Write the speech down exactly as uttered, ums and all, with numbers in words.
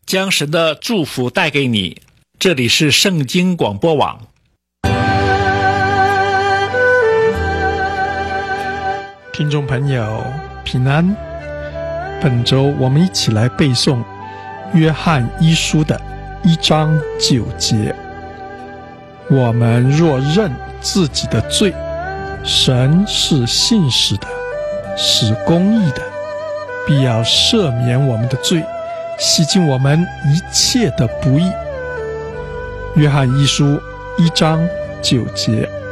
将神的祝福带给你。这里是圣经广播网。 听众朋友平安，本周我们一起来背诵约翰一书的一章九节。我们若认自己的罪，神是信实的，是公义的，必要赦免我们的罪，洗净我们一切的不义。约翰一书一章九节。